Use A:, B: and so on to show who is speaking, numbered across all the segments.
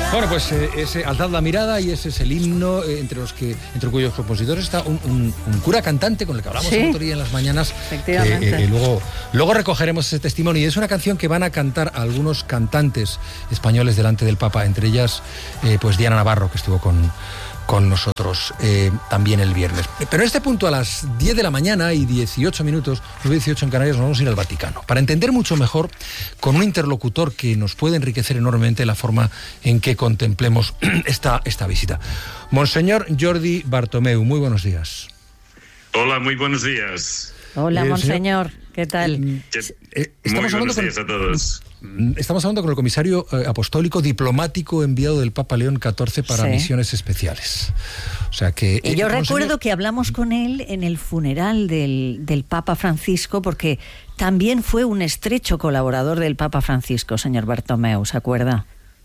A: Bueno, pues ese Alzad la mirada, y ese es el himno entre cuyos compositores está un cura cantante con el que hablamos el otro día en las mañanas.
B: Efectivamente.
A: Luego recogeremos ese testimonio, y es una canción que van a cantar algunos cantantes españoles delante del Papa, entre ellas pues Diana Navarro, que estuvo con nosotros también el viernes. Pero en este punto, a las 10 de la mañana y 18 minutos, 9:18 en Canarias, nos vamos a ir al Vaticano, para entender mucho mejor, con un interlocutor que nos puede enriquecer enormemente la forma en que contemplemos esta visita. Monseñor Jordi Bartomeu, muy buenos días.
C: Hola, muy buenos días.
B: Hola, Monseñor, ¿qué tal?
C: Muy buenos días a todos.
A: Estamos hablando con el comisario apostólico diplomático enviado del Papa León XIV para misiones especiales. O sea que...
B: Y yo recuerdo que hablamos con él en el funeral del Papa Francisco, porque también fue un estrecho colaborador del Papa Francisco, señor Bartomeu, ¿se acuerda?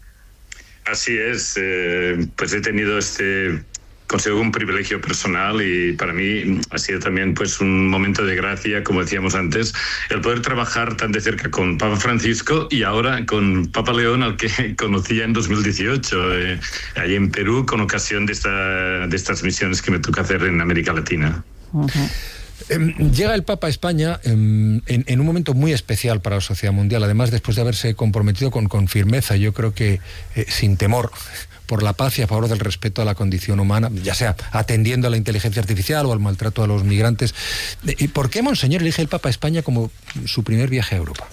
C: Así es, pues he tenido considero un privilegio personal, y para mí ha sido también pues un momento de gracia, como decíamos antes, el poder trabajar tan de cerca con Papa Francisco y ahora con Papa León, al que conocía en 2018, allí en Perú, con ocasión de estas misiones que me toca hacer en América Latina.
B: Uh-huh.
A: Llega el Papa a España en un momento muy especial para la sociedad mundial, además después de haberse comprometido con firmeza, yo creo que sin temor, por la paz y a favor del respeto a la condición humana, ya sea atendiendo a la inteligencia artificial o al maltrato a los migrantes. ¿Y por qué, Monseñor, elige el Papa a España como su primer viaje a Europa?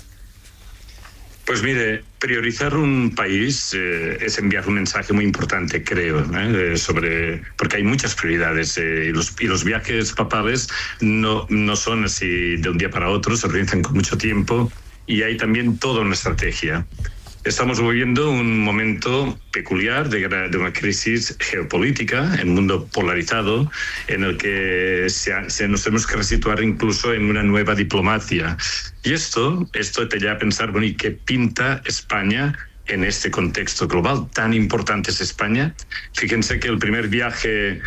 C: Pues mire, priorizar un país es enviar un mensaje muy importante, creo, porque hay muchas prioridades, y los viajes papales no son así de un día para otro, se organizan con mucho tiempo, y hay también toda una estrategia. Estamos viviendo un momento peculiar de una crisis geopolítica, en un mundo polarizado, en el que nos tenemos que resituar incluso en una nueva diplomacia. Y esto te lleva a pensar, bueno, ¿y qué pinta España en este contexto global? Tan importante es España. Fíjense que el primer viaje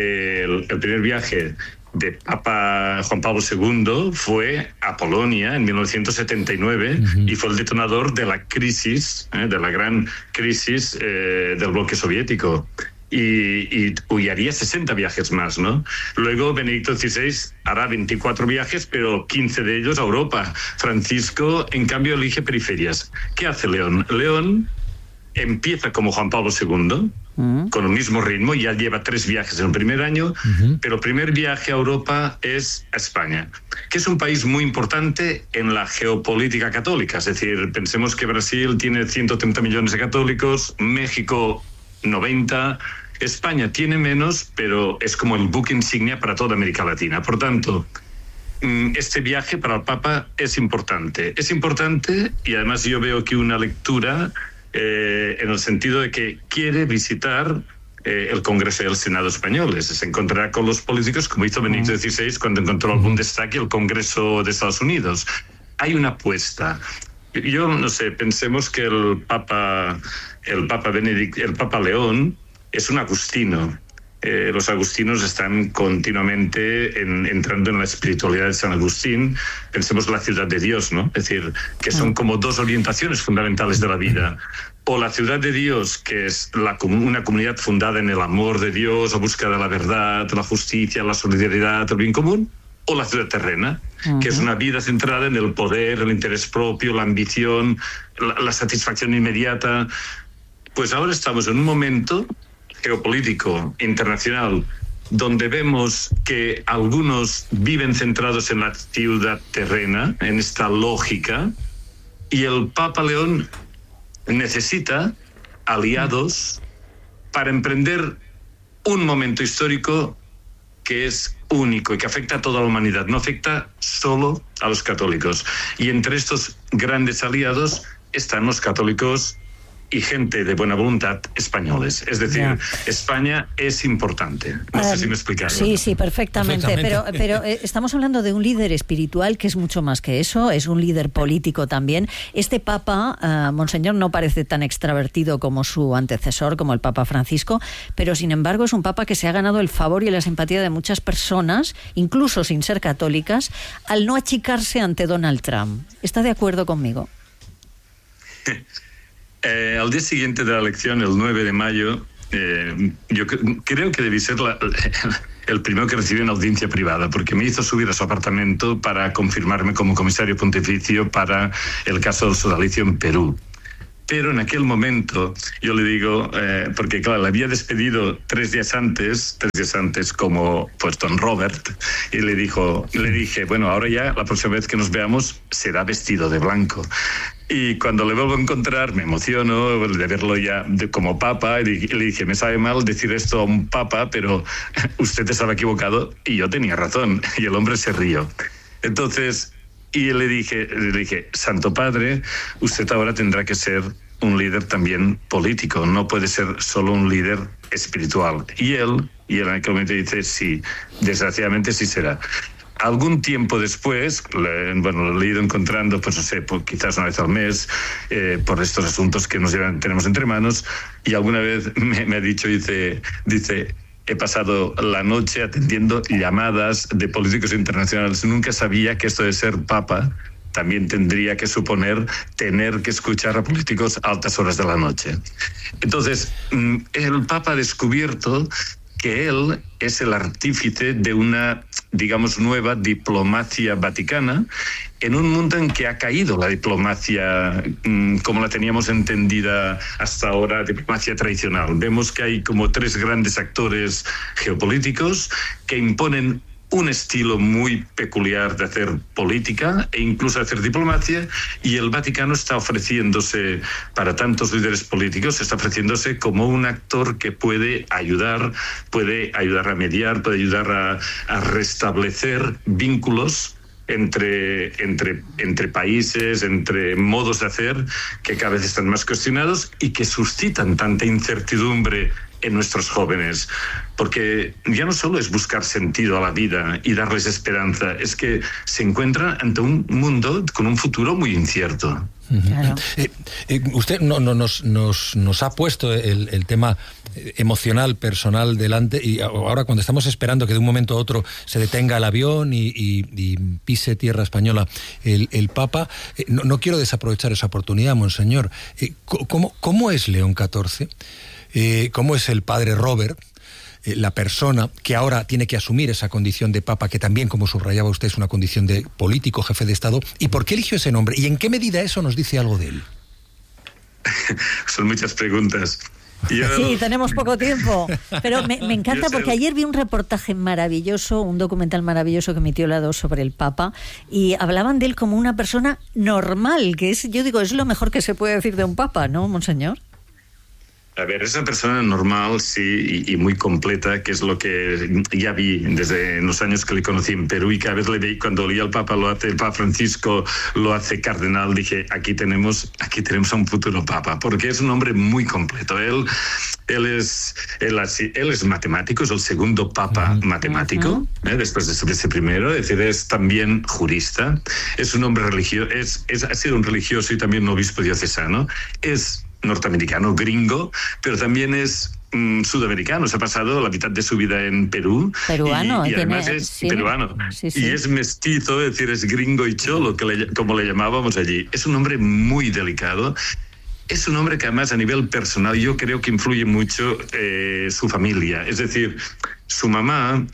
C: de Papa Juan Pablo II fue a Polonia en 1979, y fue el detonador de la crisis, de la gran crisis del bloque soviético. Y haría 60 viajes más, ¿no? Luego Benedicto XVI hará 24 viajes, pero 15 de ellos a Europa. Francisco, en cambio, elige periferias. ¿Qué hace León? León empieza como Juan Pablo II, con el mismo ritmo, ya lleva 3 viajes en el primer año, pero el primer viaje a Europa es a España, que es un país muy importante en la geopolítica católica. Es decir, pensemos que Brasil tiene 130 millones de católicos, México 90, España tiene menos, pero es como el buque insignia para toda América Latina. Por tanto, este viaje para el Papa es importante. Es importante, y además yo veo aquí una lectura en el sentido de que quiere visitar el Congreso y el Senado españoles. Se encontrará con los políticos, como hizo Benedicto XVI cuando encontró el Bundestag y el Congreso de Estados Unidos. Hay una apuesta. Yo no sé, pensemos que el Papa León es un agustino. Los agustinos están continuamente entrando en la espiritualidad de San Agustín. Pensemos la ciudad de Dios, ¿no? Es decir, que son como 2 orientaciones fundamentales de la vida. O la ciudad de Dios, que es una comunidad fundada en el amor de Dios, la búsqueda de la verdad, la justicia, la solidaridad, el bien común. O la ciudad terrena, que es una vida centrada en el poder, el interés propio, la ambición, la satisfacción inmediata. Pues ahora estamos en un momento geopolítico internacional donde vemos que algunos viven centrados en la ciudad terrena, en esta lógica, y el Papa León necesita aliados para emprender un momento histórico que es único y que afecta a toda la humanidad, no afecta solo a los católicos. Y entre estos grandes aliados están los católicos y gente de buena voluntad españoles. Es decir, España es importante. No sé si me explicaron.
B: Sí, perfectamente. Pero estamos hablando de un líder espiritual que es mucho más que eso, es un líder político también. Este Papa, Monseñor, no parece tan extravertido como su antecesor, como el Papa Francisco, pero sin embargo es un Papa que se ha ganado el favor y la simpatía de muchas personas, incluso sin ser católicas, al no achicarse ante Donald Trump. ¿Está de acuerdo conmigo?
C: Al día siguiente de la elección, el 9 de mayo, yo creo que debí ser el primero que recibí una audiencia privada, porque me hizo subir a su apartamento para confirmarme como comisario pontificio para el caso del sodalicio en Perú. Pero en aquel momento yo le digo, porque claro, le había despedido 3 días antes como pues don Robert, y le dije, bueno, ahora ya la próxima vez que nos veamos será vestido de blanco. Y cuando le vuelvo a encontrar me emociono de verlo ya como papa, y le dije, me sabe mal decir esto a un papa, pero usted estaba equivocado y yo tenía razón. Y el hombre se rió. Entonces, y le dije, Santo Padre, usted ahora tendrá que ser un líder también político, no puede ser solo un líder espiritual. Y él en aquel momento dice, sí, desgraciadamente sí será. Algún tiempo después, lo he ido encontrando, pues no sé, quizás una vez al mes, por estos asuntos que tenemos entre manos, y alguna vez me ha dicho, dice, he pasado la noche atendiendo llamadas de políticos internacionales. Nunca sabía que esto de ser papa también tendría que suponer tener que escuchar a políticos a altas horas de la noche. Entonces, el papa ha descubierto que él es el artífice de una, digamos, nueva diplomacia vaticana en un mundo en que ha caído la diplomacia como la teníamos entendida hasta ahora, diplomacia tradicional. Vemos que hay como 3 grandes actores geopolíticos que imponen un estilo muy peculiar de hacer política e incluso de hacer diplomacia, y el Vaticano está ofreciéndose, para tantos líderes políticos, está ofreciéndose como un actor que puede ayudar a mediar, puede ayudar a restablecer vínculos entre países, entre modos de hacer que cada vez están más cuestionados y que suscitan tanta incertidumbre en nuestros jóvenes, porque ya no solo es buscar sentido a la vida y darles esperanza, es que se encuentran ante un mundo con un futuro muy incierto.
B: Claro.
A: Usted nos ha puesto el tema emocional, personal delante, y ahora cuando estamos esperando que de un momento a otro se detenga el avión y pise tierra española el Papa, no quiero desaprovechar esa oportunidad, Monseñor. ¿Cómo es León XIV? ¿Cómo es el padre Robert, la persona que ahora tiene que asumir esa condición de papa, que también, como subrayaba usted, es una condición de político, jefe de Estado? ¿Y por qué eligió ese nombre? ¿Y en qué medida eso nos dice algo de él?
C: Son muchas preguntas.
B: Sí, tenemos poco tiempo, pero me encanta porque ayer vi un reportaje maravilloso, un documental maravilloso que emitió la 2 sobre el Papa, y hablaban de él como una persona normal, que es, yo digo, es lo mejor que se puede decir de un Papa, ¿no, Monseñor?
C: A ver, es una persona normal, sí, y muy completa, que es lo que ya vi desde los años que le conocí en Perú, y cada vez le veí, cuando leía al Papa, el Papa Francisco lo hace cardenal, dije, aquí tenemos a un futuro Papa, porque es un hombre muy completo. Él es matemático, es el segundo Papa matemático, después de ese primero, es decir, es también jurista, es un hombre religioso, ha sido un religioso y también un obispo diocesano, es norteamericano, gringo, pero también es sudamericano. Se ha pasado la mitad de su vida en Perú.
B: Peruano.
C: Y además es peruano. Sí. Y es mestizo, es decir, es gringo y cholo, como le llamábamos allí. Es un hombre muy delicado. Es un hombre que además a nivel personal yo creo que influye mucho su familia. Es decir, su mamá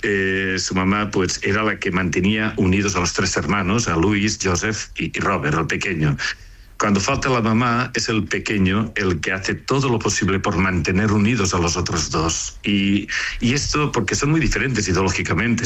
C: pues era la que mantenía unidos a los 3 hermanos, a Luis, Joseph y Robert, el pequeño. Cuando falta la mamá, es el pequeño el que hace todo lo posible por mantener unidos a los otros 2. Y esto porque son muy diferentes ideológicamente.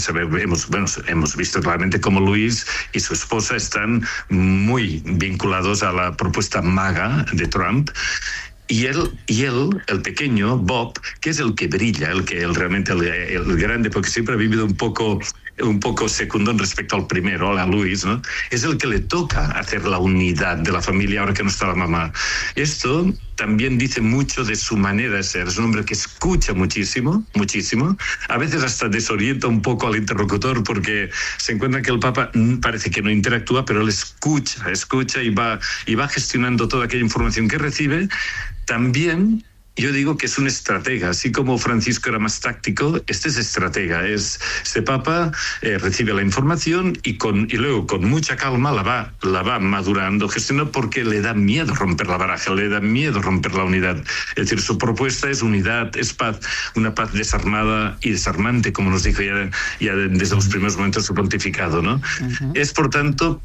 C: Hemos visto claramente cómo Luis y su esposa están muy vinculados a la propuesta MAGA de Trump. Y él, el pequeño, Bob, que es el que brilla, realmente el grande, porque siempre ha vivido un poco secundón respecto al primero, a Luis, ¿no? Es el que le toca hacer la unidad de la familia ahora que no está la mamá. Esto también dice mucho de su manera de ser. Es un hombre que escucha muchísimo, muchísimo. A veces hasta desorienta un poco al interlocutor porque se encuentra que el Papa parece que no interactúa, pero él escucha y va gestionando toda aquella información que recibe. También yo digo que es un estratega, así como Francisco era más táctico, este es estratega. Este Papa recibe la información y luego con mucha calma la va madurando, gestionando, porque le da miedo romper la baraja, le da miedo romper la unidad. Es decir, su propuesta es unidad, es paz, una paz desarmada y desarmante, como nos dijo ya desde los primeros momentos de su pontificado, ¿no? Uh-huh. Es, por tanto,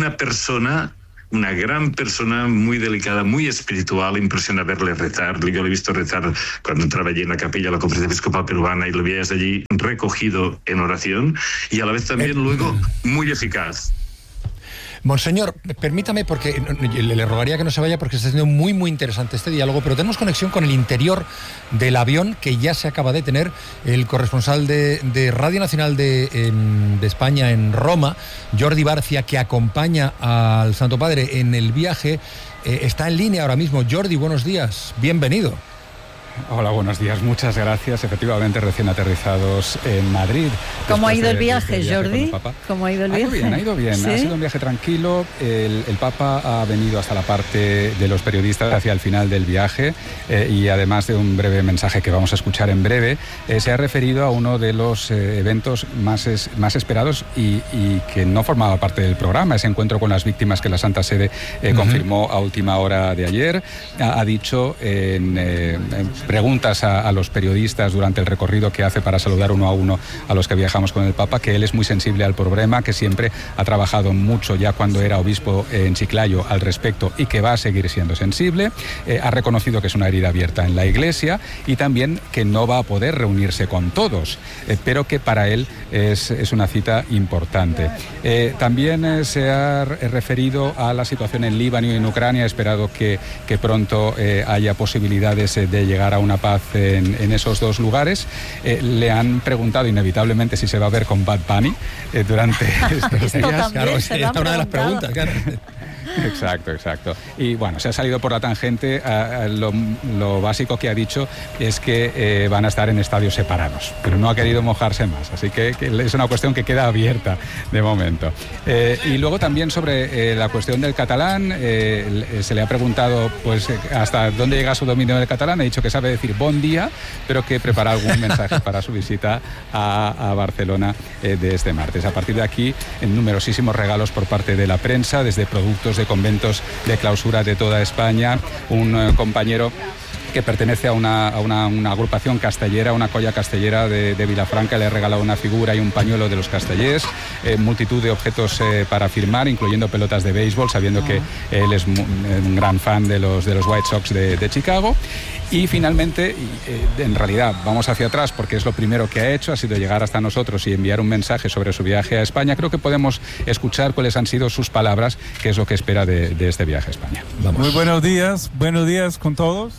C: una gran persona, muy delicada, muy espiritual. Impresiona verle rezar. Yo le he visto rezar cuando entraba allí en la capilla de la Conferencia Episcopal Peruana, y lo veías allí recogido en oración, y a la vez también luego muy eficaz.
A: Monseñor, permítame, porque le rogaría que no se vaya, porque está siendo muy, muy interesante este diálogo, pero tenemos conexión con el interior del avión que ya se acaba de tener. El corresponsal de Radio Nacional de España en Roma, Jordi Barcia, que acompaña al Santo Padre en el viaje, está en línea ahora mismo. Jordi, buenos días, bienvenido.
D: Hola, buenos días, muchas gracias. Efectivamente, recién aterrizados en Madrid.
B: ¿Cómo ha ido el viaje, Jordi? ¿Cómo ha ido el viaje?
D: Ha ido bien. ¿Sí? Ha sido un viaje tranquilo. El Papa ha venido hasta la parte de los periodistas hacia el final del viaje, y además de un breve mensaje que vamos a escuchar en breve, se ha referido a uno de los eventos más esperados y que no formaba parte del programa, ese encuentro con las víctimas que la Santa Sede confirmó a última hora de ayer. Ha dicho en preguntas a los periodistas durante el recorrido que hace para saludar uno a uno a los que viajamos con el Papa, que él es muy sensible al problema, que siempre ha trabajado mucho ya cuando era obispo en Chiclayo al respecto y que va a seguir siendo sensible. Ha reconocido que es una herida abierta en la Iglesia y también que no va a poder reunirse con todos, pero que para él es una cita importante. También se ha referido a la situación en Líbano y en Ucrania. Ha esperado que pronto haya posibilidades de llegar a una paz en esos dos lugares. Le han preguntado inevitablemente si se va a ver con Bad Bunny durante estos días.
A: Claro, esta es una de las preguntas, claro.
D: Exacto. Y bueno, se ha salido por la tangente. Lo básico que ha dicho es que van a estar en estadios separados, pero no ha querido mojarse más, así que es una cuestión que queda abierta de momento. Y luego también sobre la cuestión del catalán, se le ha preguntado pues hasta dónde llega su dominio del catalán. Ha dicho que sabe decir bon día, pero que prepara algún mensaje para su visita a Barcelona de este martes. A partir de aquí, numerosísimos regalos por parte de la prensa, desde productos de conventos de clausura de toda España. Un compañero que pertenece a una agrupación castellera, una colla castellera de Vilafranca, le ha regalado una figura y un pañuelo de los castellers, multitud de objetos para firmar, incluyendo pelotas de béisbol, sabiendo que él es un gran fan de los White Sox de Chicago. Y finalmente, en realidad vamos hacia atrás porque es lo primero que ha hecho, ha sido llegar hasta nosotros y enviar un mensaje sobre su viaje a España. Creo que podemos escuchar cuáles han sido sus palabras, qué es lo que espera de este viaje a España.
E: Vamos. Muy buenos días con todos.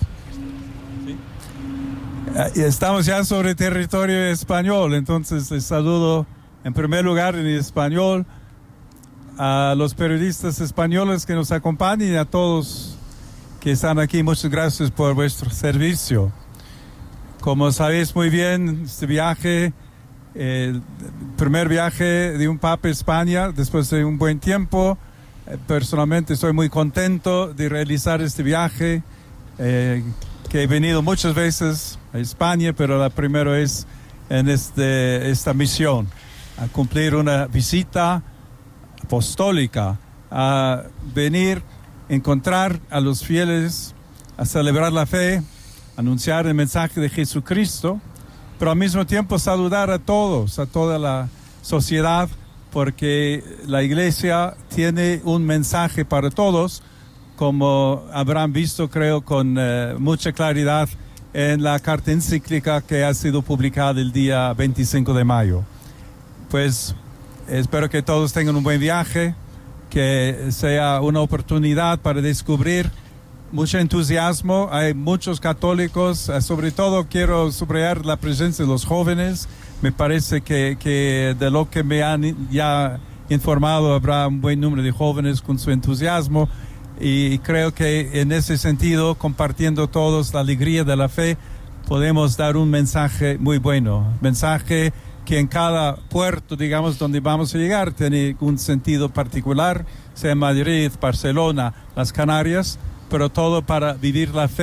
E: Estamos ya sobre territorio español, entonces les saludo en primer lugar en español a los periodistas españoles que nos acompañan y a todos que están aquí. Muchas gracias por vuestro servicio. Como sabéis muy bien, este viaje, el primer viaje de un Papa a España después de un buen tiempo. Personalmente estoy muy contento de realizar este viaje, que he venido muchas veces a España, pero la primera es en esta misión, a cumplir una visita apostólica, a venir, encontrar a los fieles, a celebrar la fe, anunciar el mensaje de Jesucristo, pero al mismo tiempo saludar a todos, a toda la sociedad, porque la Iglesia tiene un mensaje para todos, como habrán visto, creo, con mucha claridad en la carta encíclica que ha sido publicada el día 25 de mayo. Pues espero que todos tengan un buen viaje, que sea una oportunidad para descubrir mucho entusiasmo. Hay muchos católicos, sobre todo quiero subrayar la presencia de los jóvenes. Me parece que de lo que me han ya informado habrá un buen número de jóvenes con su entusiasmo. Y creo que en ese sentido, compartiendo todos la alegría de la fe, podemos dar un mensaje muy bueno. Mensaje que en cada puerto, digamos, donde vamos a llegar, tiene un sentido particular, sea Madrid, Barcelona, las Canarias, pero todo para vivir la fe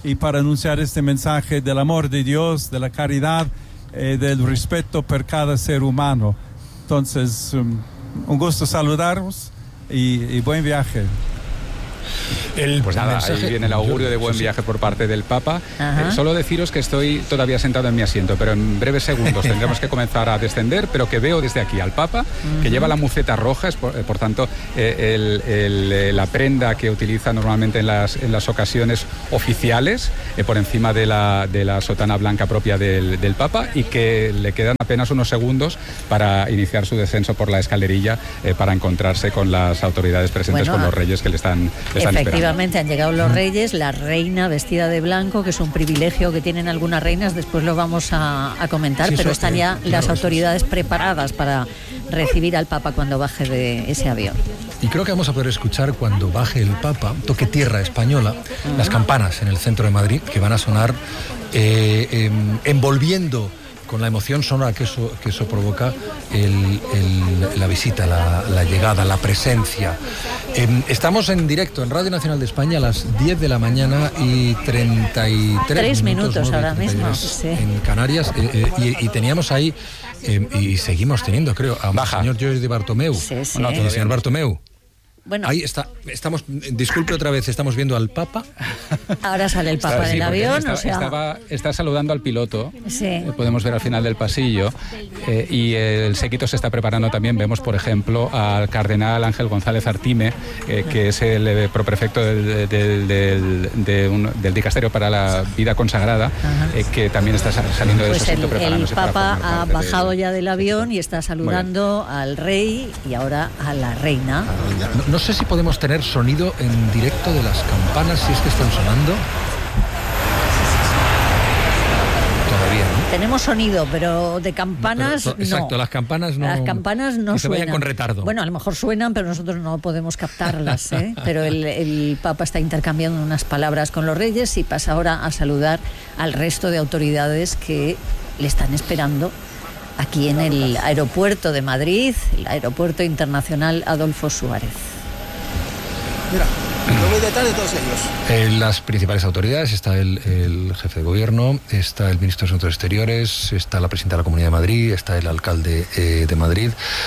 E: y para anunciar este mensaje del amor de Dios, de la caridad, del respeto por cada ser humano. Entonces, un gusto saludaros y buen viaje.
D: Pues nada, ahí viene el augurio de buen viaje por parte del Papa. Solo deciros que estoy todavía sentado en mi asiento, pero en breves segundos tendremos que comenzar a descender, pero que veo desde aquí al Papa, que lleva la muceta roja, por tanto, la prenda que utiliza normalmente en las ocasiones oficiales, por encima de la sotana blanca propia del Papa, y que le quedan apenas unos segundos para iniciar su descenso por la escalerilla, para encontrarse con las autoridades presentes, con los reyes que le están
B: efectivamente, han llegado los reyes, la reina vestida de blanco, que es un privilegio que tienen algunas reinas, después lo vamos a comentar, sí, pero están ya las autoridades preparadas para recibir al Papa cuando baje de ese avión.
A: Y creo que vamos a poder escuchar cuando baje el Papa, toque tierra española, las campanas en el centro de Madrid, que van a sonar envolviendo con la emoción sonora que eso provoca la visita, la llegada, la presencia. Estamos en directo en Radio Nacional de España a las 10 de la mañana y 33 minutos
B: ahora mismo,
A: sí, en Canarias, y teníamos ahí, y seguimos teniendo, creo, a señor Jordi Bartomeu.
B: Sí, sí.
A: Bueno, señor Bartomeu.
B: Bueno,
A: ahí está, estamos, disculpe otra vez, estamos viendo al Papa.
B: Ahora sale el Papa del avión.
D: Está saludando al piloto,
B: sí.
D: Podemos ver al final del pasillo, y el séquito se está preparando también. Vemos, por ejemplo, al cardenal Ángel González Artime, que es el proprefecto del Dicasterio para la Vida Consagrada, que también está saliendo de ese sitio preparándose.
B: El Papa ha bajado ya del avión y está saludando al rey y ahora a la reina.
A: No sé si podemos tener sonido en directo de las campanas, si es que están sonando. Todavía, ¿no?
B: Tenemos sonido, pero de campanas no.
A: Exacto, las campanas no.
B: Las campanas no
A: se vayan con retardo.
B: Bueno, a lo mejor suenan, pero nosotros no podemos captarlas, ¿eh? Pero el Papa está intercambiando unas palabras con los reyes y pasa ahora a saludar al resto de autoridades que le están esperando aquí en el aeropuerto de Madrid, el aeropuerto internacional Adolfo Suárez.
F: Mira, lo voy detrás de todos ellos.
A: Las principales autoridades, está el jefe de gobierno, está el ministro de Asuntos Exteriores, está la presidenta de la Comunidad de Madrid, está el alcalde de Madrid.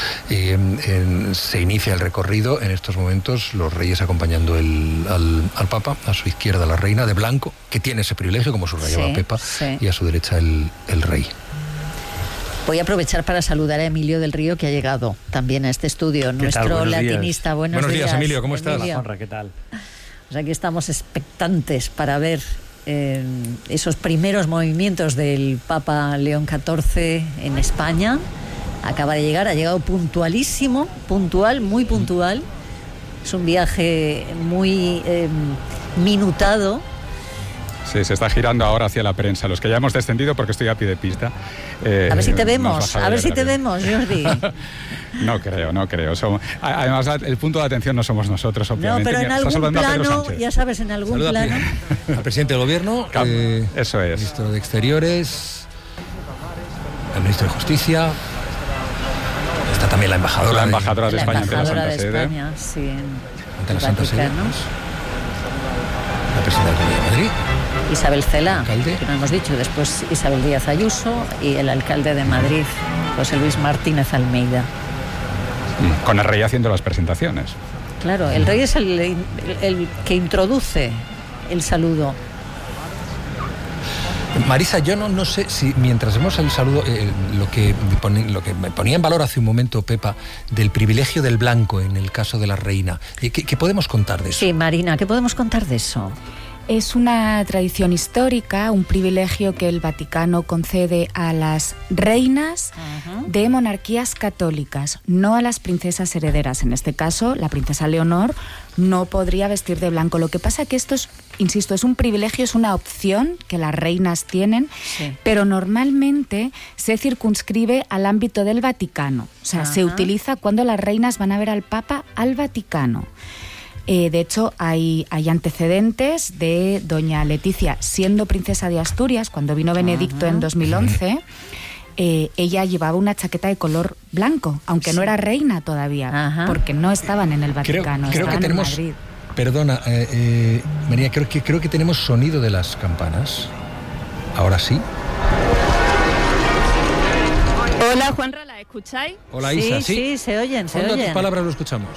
A: Se inicia el recorrido en estos momentos, los reyes acompañando al Papa, a su izquierda la reina de blanco, que tiene ese privilegio, como subrayaba Pepa, y a su derecha el rey.
B: Voy a aprovechar para saludar a Emilio del Río, que ha llegado también a este estudio, nuestro latinista.
A: Buenos días, Emilio, ¿cómo estás?
G: La honra, ¿qué tal?
B: Pues aquí estamos expectantes para ver esos primeros movimientos del Papa León XIV en España. Acaba de llegar, ha llegado puntualísimo, muy puntual. Es un viaje muy minutado.
D: Sí, se está girando ahora hacia la prensa. Los que ya hemos descendido, porque estoy a pie de pista.
B: A ver si te vemos, Jordi.
D: No creo. Además, el punto de atención no somos nosotros, obviamente.
B: No, pero en algún plano, ya sabes, en algún plano.
A: Al presidente del gobierno,
D: eso es.
A: El ministro de Exteriores, el ministro de Justicia. Está también la embajadora.
D: La embajadora de España
B: ante la Santa Sede.
A: Ante la Santa Sede. La presidenta de la Comunidad de Madrid.
B: Isabel Cela, que no hemos dicho, después Isabel Díaz Ayuso y el alcalde de Madrid, José Luis Martínez Almeida.
D: Con el rey haciendo las presentaciones.
B: Claro, el rey es el que introduce el saludo.
A: Marisa, yo no sé si mientras vemos el saludo, lo que me ponía en valor hace un momento Pepa, del privilegio del blanco en el caso de la reina, ¿qué podemos contar de eso?
B: Sí, Marina, ¿qué podemos contar de eso?
H: Es una tradición histórica, un privilegio que el Vaticano concede a las reinas de monarquías católicas, no a las princesas herederas. En este caso, la princesa Leonor no podría vestir de blanco. Lo que pasa es que esto es, insisto, es un privilegio, es una opción que las reinas tienen, pero normalmente se circunscribe al ámbito del Vaticano. O sea, se utiliza cuando las reinas van a ver al Papa al Vaticano. De hecho, hay antecedentes de doña Leticia siendo princesa de Asturias, cuando vino Benedicto en 2011. Ella llevaba una chaqueta de color blanco, aunque no era reina todavía, porque no estaban en el Vaticano,
A: creo que
H: estaban en Madrid.
A: Perdona, María, creo que tenemos sonido de las campanas. Ahora sí.
G: Hola, Juanra, ¿la escucháis?
A: Hola, Isa, ¿sí?
B: Sí, se oyen, se
A: Cuando
B: oyen.
A: tus palabras lo escuchamos.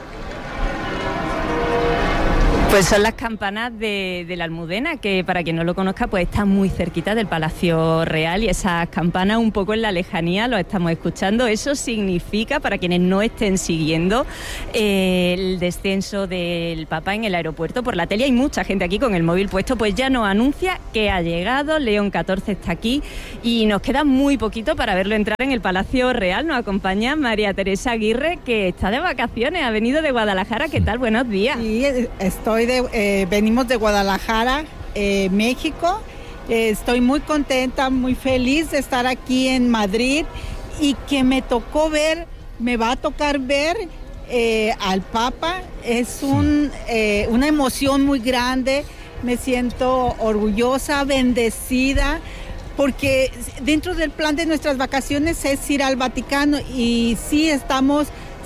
G: Pues son las campanas de la Almudena, que para quien no lo conozca, pues está muy cerquita del Palacio Real, y esas campanas un poco en la lejanía lo estamos escuchando. Eso significa, para quienes no estén siguiendo, el descenso del Papa en el aeropuerto por la tele. Hay mucha gente aquí con el móvil puesto, pues ya nos anuncia que ha llegado, León XIV está aquí y nos queda muy poquito para verlo entrar en el Palacio Real. Nos acompaña María Teresa Aguirre, que está de vacaciones, ha venido de Guadalajara. ¿Qué tal? Buenos días.
I: Sí, venimos de Guadalajara, México. Estoy muy contenta, muy feliz de estar aquí en Madrid y que me va a tocar ver al Papa. Es una emoción muy grande. Me siento orgullosa, bendecida, porque dentro del plan de nuestras vacaciones es ir al Vaticano, y sí estamos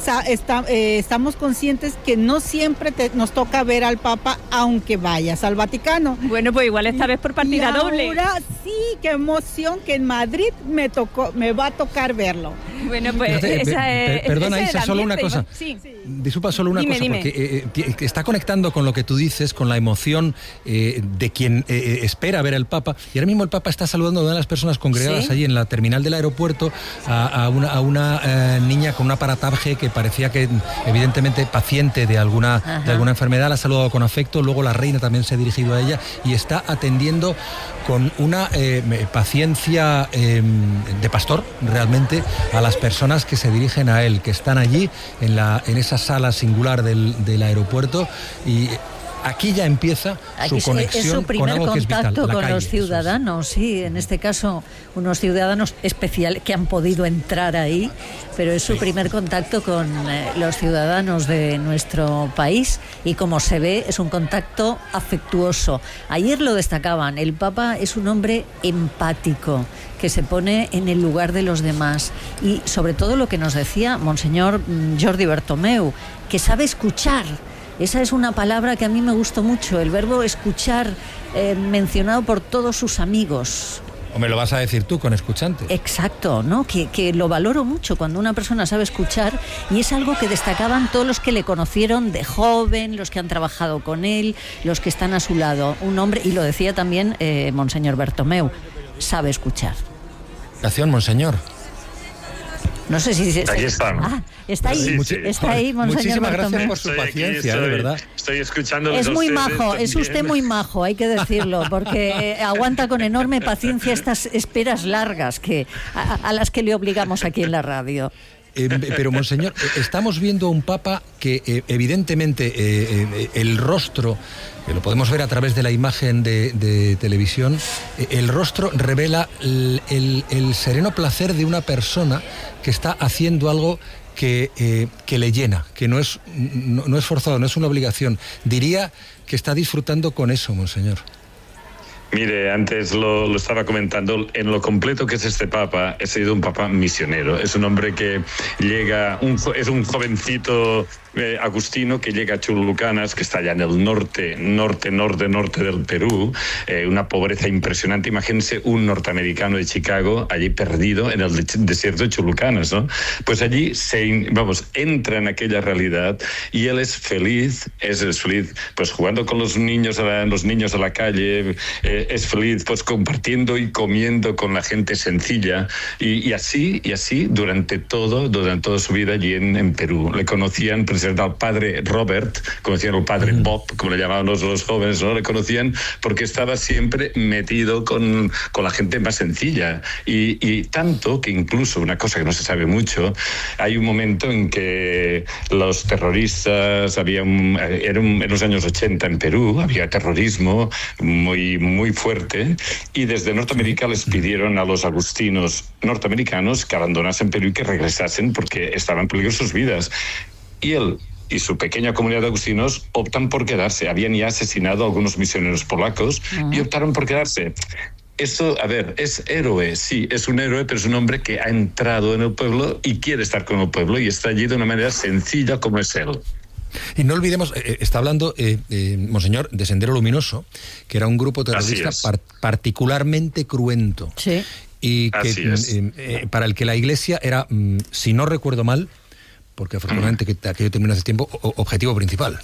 I: conscientes que no siempre nos toca ver al Papa aunque vayas al Vaticano.
G: Bueno, pues igual esta vez por partida doble.
I: Ahora sí, qué emoción que en Madrid me va a tocar verlo.
G: Bueno, pues
A: perdona, Isa, solo una cosa.
G: Sí.
A: Disculpa, solo una cosa, porque está conectando con lo que tú dices, con la emoción de quien espera ver al Papa. Y ahora mismo el Papa está saludando a una de las personas congregadas allí en la terminal del aeropuerto, a una niña con un aparataje que parecía que evidentemente paciente de alguna enfermedad. La ha saludado con afecto. Luego la reina también se ha dirigido a ella y está atendiendo con una paciencia de pastor realmente a las personas que se dirigen a él, que están allí en esa sala singular del aeropuerto. Y aquí ya empieza su conexión,
B: es su primer
A: con algo que es vital,
B: contacto
A: la
B: con
A: calle,
B: los ciudadanos, sí, en este caso unos ciudadanos especiales que han podido entrar ahí, pero es su primer contacto con los ciudadanos de nuestro país, y como se ve es un contacto afectuoso. Ayer lo destacaban, el Papa es un hombre empático, que se pone en el lugar de los demás, y sobre todo lo que nos decía Monseñor Jordi Bertomeu, que sabe escuchar. Esa es una palabra que a mí me gustó mucho, el verbo escuchar, mencionado por todos sus amigos.
A: ¿O me lo vas a decir tú con escuchante?
B: Exacto, ¿no? Que lo valoro mucho cuando una persona sabe escuchar, y es algo que destacaban todos los que le conocieron de joven, los que han trabajado con él, los que están a su lado. Un hombre, y lo decía también Monseñor Bertomeu, sabe escuchar.
A: Gracias, Monseñor.
B: No sé si...
C: Aquí están.
B: Está ahí, está ahí, Monseñor
A: Muchísimas
B: Bertomeu.
A: gracias por su paciencia, de verdad.
C: Estoy escuchando.
B: Es muy majo, es usted muy majo, hay que decirlo, porque aguanta con enorme paciencia estas esperas largas a las que le obligamos aquí en la radio.
A: Pero, Monseñor, estamos viendo a un Papa que evidentemente el rostro, que lo podemos ver a través de la imagen de televisión, el rostro revela el sereno placer de una persona que está haciendo algo que le llena, que no es forzado, no es una obligación. Diría que está disfrutando con eso, Monseñor.
C: Mire, antes lo estaba comentando, en lo completo que es este Papa, ha sido un Papa misionero. Es un hombre que llega, es un jovencito agustino que llega a Chulucanas, que está allá en el norte del Perú, una pobreza impresionante. Imagínense un norteamericano de Chicago allí perdido en el desierto de Chulucanas, ¿no? Pues allí entra en aquella realidad y él es feliz pues jugando con los niños a la calle, es feliz pues compartiendo y comiendo con la gente sencilla, y así durante toda su vida allí en Perú. Le conocían precisamente al padre Robert, conocían al padre Bob, como le llamaban los jóvenes, ¿no? Le conocían porque estaba siempre metido con la gente más sencilla, y tanto que incluso, una cosa que no se sabe mucho, hay un momento en que los terroristas, en los años 80 en Perú, había terrorismo muy, muy fuerte, y desde Norteamérica les pidieron a los agustinos norteamericanos que abandonasen Perú y que regresasen porque estaban en peligro sus vidas. Y él y su pequeña comunidad de agustinos optan por quedarse. Habían ya asesinado a algunos misioneros polacos y optaron por quedarse. Eso, es héroe, sí, es un héroe, pero es un hombre que ha entrado en el pueblo y quiere estar con el pueblo y está allí de una manera sencilla como es él.
A: Y no olvidemos, está hablando, Monseñor, de Sendero Luminoso, que era un grupo terrorista particularmente cruento.
B: Sí.
A: Y que, para el que la Iglesia era, si no recuerdo mal, porque afortunadamente que aquello terminó hace tiempo, objetivo principal.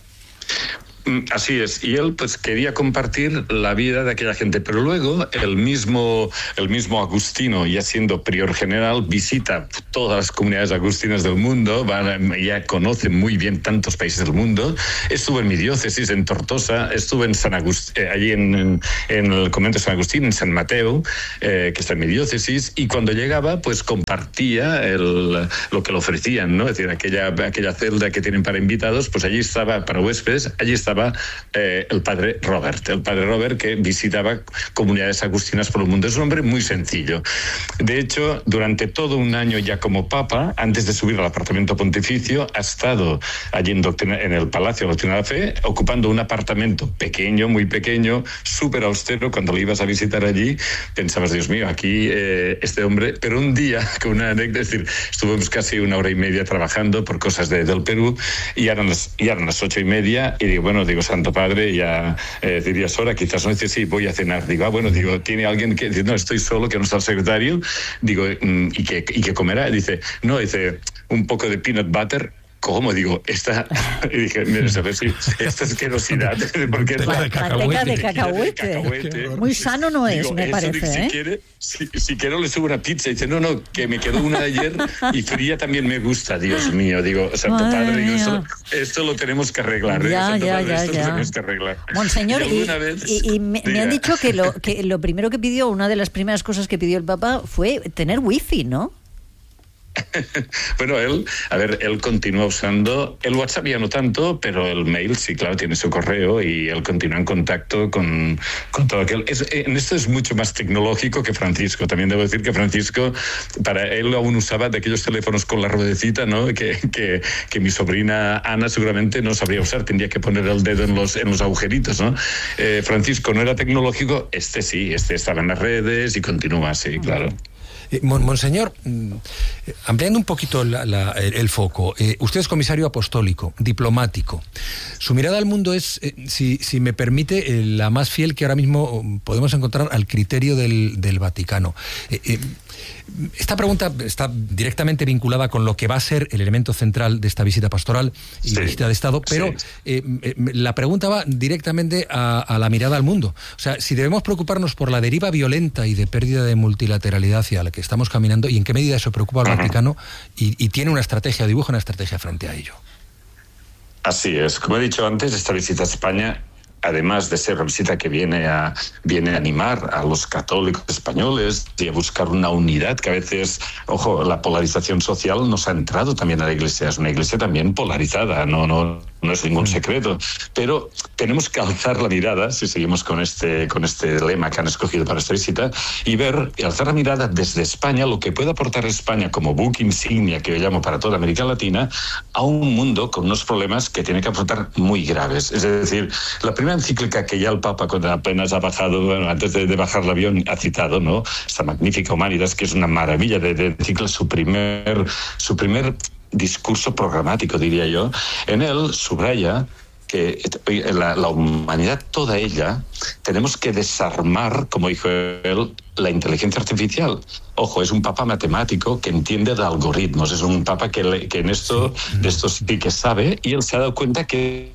C: Así es, y él pues quería compartir la vida de aquella gente, pero luego el mismo Agustino, ya siendo prior general, visita todas las comunidades agustinas del mundo, ya conoce muy bien tantos países del mundo. Estuvo en mi diócesis, en Tortosa, estuvo en San Agustín, allí en el convento de San Agustín, en San Mateo, que está en mi diócesis, y cuando llegaba pues compartía lo que le ofrecían, ¿no? Es decir, aquella celda que tienen para invitados, pues allí estaba, para huéspedes, allí estaba el padre Robert, que visitaba comunidades agustinas por el mundo. Es un hombre muy sencillo. De hecho, durante todo un año ya como papa, antes de subir al apartamento pontificio, ha estado allí en el Palacio de Doctrina de la Fe, ocupando un apartamento pequeño, muy pequeño, súper austero. Cuando le ibas a visitar allí, pensabas, Dios mío, aquí este hombre... Pero un día, con una anécdota, es decir, estuvimos casi 1 hora y media trabajando por cosas del Perú, y eran las 8:30, y digo, digo, Santo Padre, ya dirías hora, quizás no. Dice, sí, voy a cenar. Digo, ¿tiene alguien que dice, no, estoy solo, que no está el secretario? Digo, ¿y qué comerá? Dice, un poco de peanut butter. ¿Cómo? Digo, y dije, mira, ¿sabes? Sí, esta es asquerosidad. Porque es
B: manteca de cacahuete. Muy sano no es, digo, me parece.
C: Digo, si quiero le subo una pizza. Y dice, no, que me quedó una de ayer y fría también me gusta. Dios mío, digo, Santo Padre, digo, esto lo tenemos que arreglar. Santo Padre, esto lo tenemos que arreglar.
B: Monseñor, y me han dicho que lo primero que pidió, una de las primeras cosas que pidió el Papa fue tener wifi, ¿no?
C: Bueno, él continúa usando el WhatsApp, ya no tanto, pero el mail sí, claro, tiene su correo, y él continúa en contacto con todo aquel. En esto es mucho más tecnológico que Francisco. También debo decir que Francisco, para él aún usaba de aquellos teléfonos con la ruedecita, ¿no? Que mi sobrina Ana seguramente no sabría usar, tendría que poner el dedo en los agujeritos, ¿no? Francisco no era tecnológico, sí, estaba en las redes y continúa así, claro.
A: Monseñor, ampliando un poquito el foco, usted es comisario apostólico, diplomático. Su mirada al mundo es, si me permite, la más fiel que ahora mismo podemos encontrar al criterio del Vaticano. Esta pregunta está directamente vinculada con lo que va a ser el elemento central de esta visita pastoral y visita de Estado, pero la pregunta va directamente a la mirada al mundo. O sea, si debemos preocuparnos por la deriva violenta y de pérdida de multilateralidad hacia la que estamos caminando, y en qué medida eso preocupa al Vaticano y tiene una estrategia, dibuja una estrategia frente a ello.
C: Así es. Como he dicho antes, esta visita a España, además de ser una visita que viene a animar a los católicos españoles y a buscar una unidad, que a veces, ojo, la polarización social nos ha entrado también a la Iglesia. Es una Iglesia también polarizada, no es ningún secreto. Pero tenemos que alzar la mirada, si seguimos con este lema que han escogido para esta visita, y alzar la mirada desde España, lo que puede aportar España como buque insignia, que yo llamo para toda América Latina, a un mundo con unos problemas que tiene que afrontar muy graves. Es decir, la primera encíclica que ya el Papa, cuando apenas ha bajado, antes de bajar el avión, ha citado, ¿no? Esta magnífica Humanitas, que es una maravilla de encíclica, su primer discurso programático, diría yo. En él subraya que la humanidad, toda ella, tenemos que desarmar, como dijo él, la inteligencia artificial. Ojo, es un papa matemático que entiende de algoritmos, es un papa que en esto, de esto sí que sabe, y él se ha dado cuenta que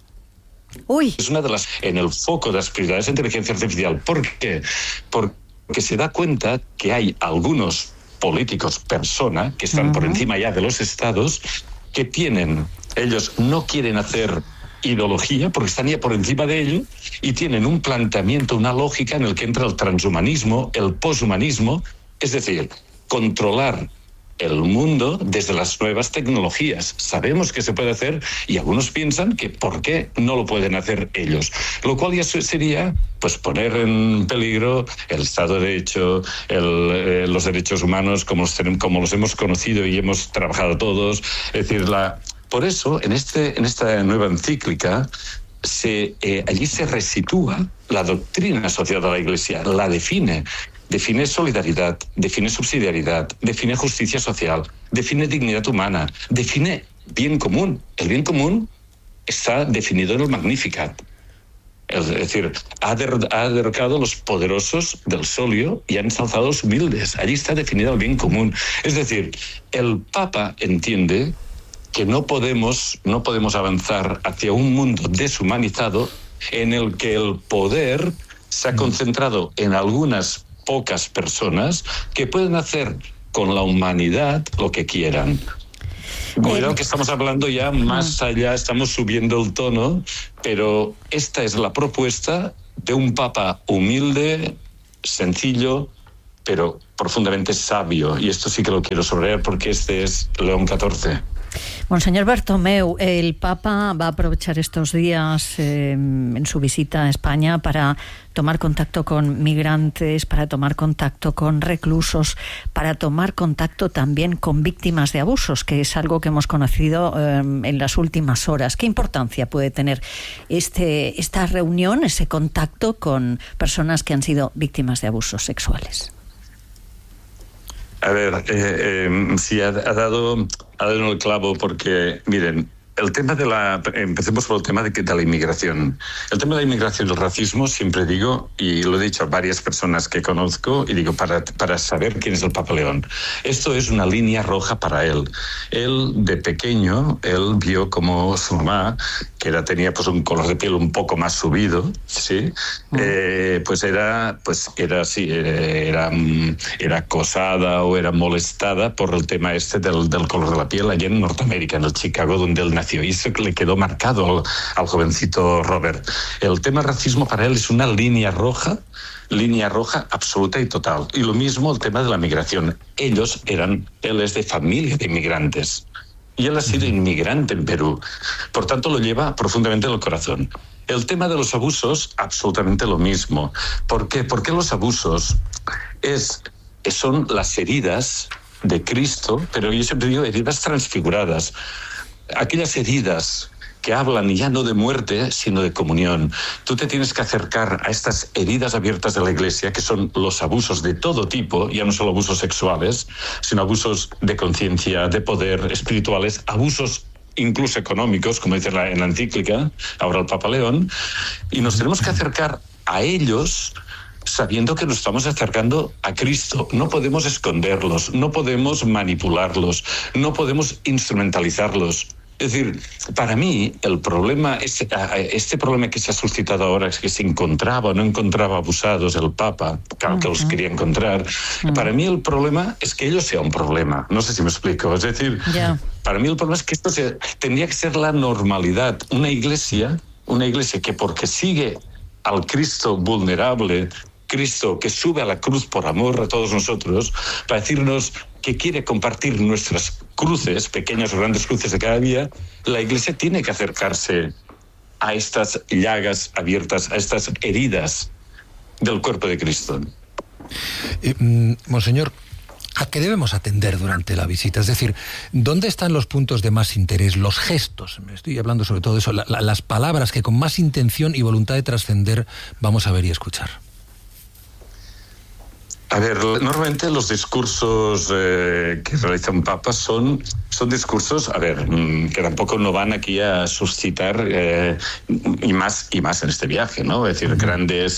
C: es una de las, en el foco de las prioridades de inteligencia artificial. ¿Por qué? Porque se da cuenta que hay algunos políticos persona que están por encima ya de los estados, que ellos no quieren hacer ideología porque están ya por encima de ello, y tienen un planteamiento, una lógica en el que entra el transhumanismo, el poshumanismo, es decir, controlar el mundo desde las nuevas tecnologías. Sabemos que se puede hacer, y algunos piensan que ¿por qué no lo pueden hacer ellos? Lo cual ya sería pues poner en peligro el Estado de Derecho, los derechos humanos como los hemos conocido y hemos trabajado todos. Es decir, por eso en esta nueva encíclica allí se resitúa la doctrina social de la Iglesia, la define solidaridad, define subsidiariedad, define justicia social, define dignidad humana, define bien común. El bien común está definido en el Magnificat. Es decir, ha derrocado a los poderosos del solio y ha ensalzado a los humildes. Allí está definido el bien común. Es decir, el Papa entiende que no podemos avanzar hacia un mundo deshumanizado en el que el poder se ha concentrado en algunas pocas personas que pueden hacer con la humanidad lo que quieran. Cuidado que estamos hablando ya más allá, estamos subiendo el tono, pero esta es la propuesta de un Papa humilde, sencillo, pero profundamente sabio. Y esto sí que lo quiero subrayar porque este es León XIV.
B: Monseñor Bertomeu, el Papa va a aprovechar estos días en su visita a España para tomar contacto con migrantes, para tomar contacto con reclusos, para tomar contacto también con víctimas de abusos, que es algo que hemos conocido en las últimas horas. ¿Qué importancia puede tener esta reunión, ese contacto con personas que han sido víctimas de abusos sexuales?
C: A ver, sí, ha dado en el clavo porque, miren, el tema empecemos por el tema de la inmigración. El tema de la inmigración y el racismo, siempre digo, y lo he dicho a varias personas que conozco, y digo, para saber quién es el Papa León. Esto es una línea roja para él. Él, de pequeño, él vio como su mamá, que tenía pues un color de piel un poco más subido, ¿sí? Era acosada o era molestada por el tema del color de la piel allá en Norteamérica, en el Chicago, donde él nació. Y eso le quedó marcado al jovencito Robert. El tema racismo para él es una línea roja absoluta y total. Y lo mismo el tema de la migración. Él es de familia de inmigrantes. Y él ha sido inmigrante en Perú. Por tanto, lo lleva profundamente en el corazón. El tema de los abusos, absolutamente lo mismo. ¿Por qué? Porque los abusos son las heridas de Cristo, pero yo siempre digo heridas transfiguradas. Aquellas heridas que hablan ya no de muerte, sino de comunión. Tú te tienes que acercar a estas heridas abiertas de la Iglesia, que son los abusos de todo tipo, ya no solo abusos sexuales, sino abusos de conciencia, de poder, espirituales, abusos incluso económicos, como dice en la encíclica, ahora el Papa León, y nos tenemos que acercar a ellos sabiendo que nos estamos acercando a Cristo. No podemos esconderlos, no podemos manipularlos, no podemos instrumentalizarlos. Es decir, para mí el problema, este problema que se ha suscitado ahora, es que se encontraba o no encontraba abusados el Papa, claro que los quería encontrar. Para mí el problema es que ello sea un problema. No sé si me explico. Es decir, para mí el problema es que esto tendría que ser la normalidad. Una iglesia que porque sigue al Cristo vulnerable, Cristo que sube a la cruz por amor a todos nosotros, para decirnos que quiere compartir nuestras cruces, pequeñas o grandes cruces de cada día, la Iglesia tiene que acercarse a estas llagas abiertas, a estas heridas del cuerpo de Cristo.
A: Monseñor, ¿a qué debemos atender durante la visita? Es decir, ¿dónde están los puntos de más interés, los gestos? Me estoy hablando sobre todo de eso, las palabras que con más intención y voluntad de trascender vamos a ver y escuchar.
C: A ver, normalmente los discursos que realiza un papa son discursos, que tampoco no van aquí a suscitar y más en este viaje, ¿no? Es decir, grandes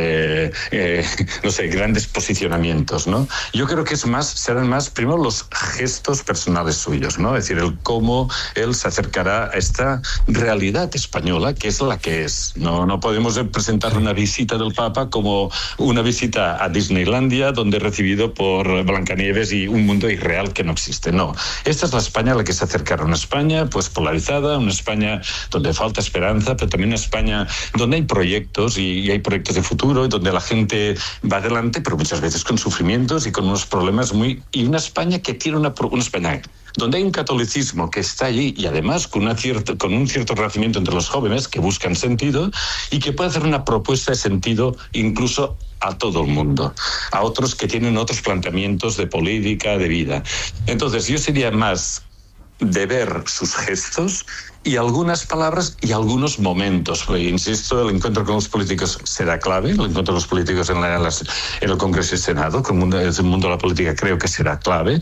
C: posicionamientos, ¿no? Yo creo que serán más primero los gestos personales suyos, ¿no? Es decir, el cómo él se acercará a esta realidad española, que es la que es. No podemos presentar una visita del Papa como una visita a Disneylandia, donde es recibido por Blancanieves y un mundo irreal que no existe. No, esta es la España a la que se acercaron. Una España pues polarizada, una España donde falta esperanza, pero también una España donde hay proyectos y hay proyectos de futuro y donde la gente va adelante, pero muchas veces con sufrimientos y con unos problemas y una España que tiene una España donde hay un catolicismo que está allí y además con un cierto renacimiento entre los jóvenes que buscan sentido y que puede hacer una propuesta de sentido incluso a todo el mundo, a otros que tienen otros planteamientos de política, de vida. Entonces yo sería más de ver sus gestos y algunas palabras y algunos momentos. Porque, insisto, el encuentro con los políticos será clave, el encuentro con los políticos en el Congreso y Senado, con el mundo de la política creo que será clave.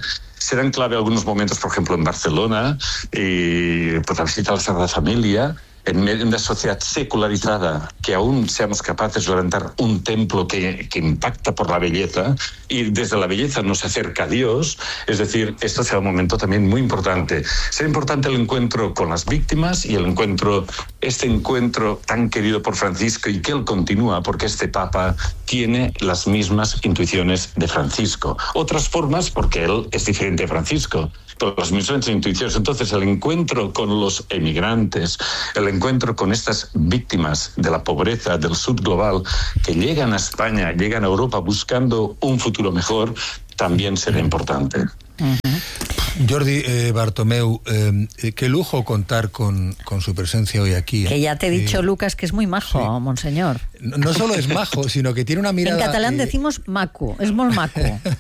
C: serán clave algunos momentos, por ejemplo, en Barcelona, y pues la visita a la Sagrada Familia, en medio de una sociedad secularizada, que aún seamos capaces de levantar un templo que impacta por la belleza, y desde la belleza nos acerca a Dios. Es decir, esto será un momento también muy importante. Será importante el encuentro con las víctimas y este encuentro tan querido por Francisco, y que él continúa, porque este Papa tiene las mismas intuiciones de Francisco. Otras formas, porque él es diferente de Francisco, pero las mismas intuiciones. Entonces, el encuentro con los emigrantes, el encuentro con estas víctimas de la pobreza del sur global que llegan a España, llegan a Europa buscando un futuro mejor, también será importante.
A: Jordi Bartomeu, qué lujo contar con su presencia hoy aquí.
B: Que ya te he dicho, Lucas, que es muy majo, sí. Monseñor.
A: No solo es majo, sino que tiene una mirada...
B: En catalán decimos maco, es molt maco.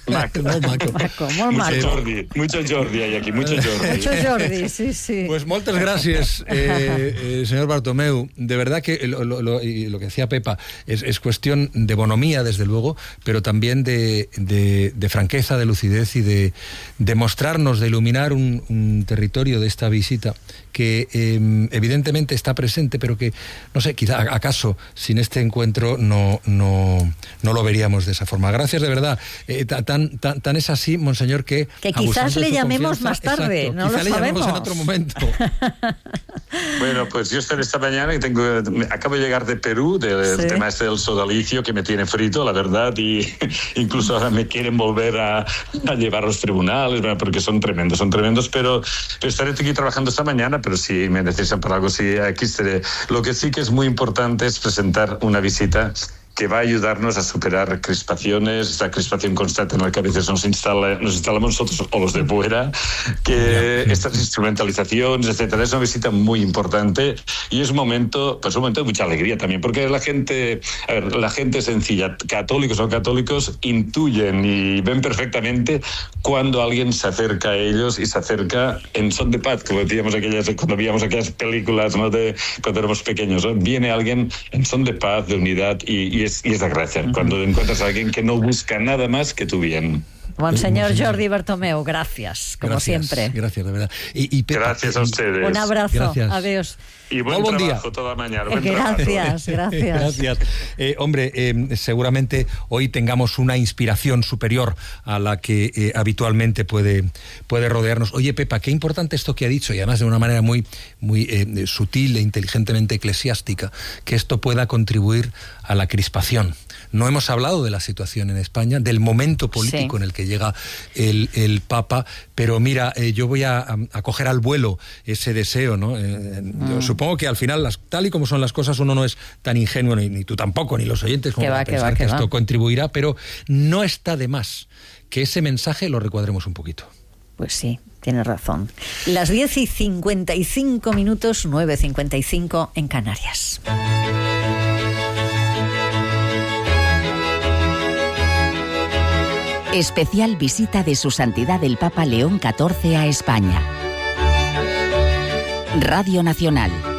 C: Mucho Jordi hay aquí, mucho Jordi.
B: Mucho Jordi, sí.
A: Pues moltes gràcies, señor Bartomeu. De verdad que lo que decía Pepa es cuestión de bonomía, desde luego, pero también de franqueza, de lucidez y de mostrarnos, de iluminar un territorio de esta visita que evidentemente está presente, pero que, no sé, quizá acaso sin este encuentro no lo veríamos de esa forma. Gracias, de verdad. Tan es así, monseñor, que
B: quizás le llamemos más tarde,
A: exacto,
B: no lo sabemos.
A: Le llamemos en otro momento.
C: Bueno, pues yo estaré esta mañana y acabo de llegar de Perú, del tema del sodalicio, que me tiene frito, la verdad, y incluso ahora me quieren volver a llevar a los tribunales, porque son tremendos, pero estaré aquí trabajando esta mañana, pero si me necesitan para algo, sí, aquí estaré. Lo que sí que es muy importante es presentar una visita que va a ayudarnos a superar crispaciones, esta crispación constante en la que a veces nos instalamos nosotros o los de fuera, que estas instrumentalizaciones, etcétera. Es una visita muy importante y es un momento de mucha alegría también, porque la gente sencilla, católicos o no católicos, intuyen y ven perfectamente cuando alguien se acerca a ellos, y se acerca en son de paz, como decíamos cuando veíamos aquellas películas, ¿no?, de cuando éramos pequeños, ¿no? Viene alguien en son de paz, de unidad, y es la gracia, cuando encuentras a alguien que no busca nada más que tu bien.
B: Monseñor Jordi Bartomeu, gracias, como siempre.
A: Gracias, de verdad.
C: Gracias a ustedes.
B: Un abrazo,
A: gracias.
B: Adiós.
C: Y buen trabajo toda mañana.
B: Gracias.
A: Gracias. Hombre, seguramente hoy tengamos una inspiración superior a la que habitualmente puede rodearnos. Oye, Pepa, qué importante esto que ha dicho, y además de una manera muy sutil e inteligentemente eclesiástica, que esto pueda contribuir a la crispación. No hemos hablado de la situación en España, del momento político en el que llega el Papa, pero mira, yo voy a coger al vuelo ese deseo, ¿no? Yo supongo que al final, tal y como son las cosas, uno no es tan ingenuo, ni tú tampoco, ni los oyentes, como para pensar que esto contribuirá, pero no está de más que ese mensaje lo recuadremos un poquito.
B: Pues sí, tienes razón. Las 10:55, 9:55 en Canarias.
J: Especial visita de Su Santidad el Papa León XIV a España. Radio Nacional.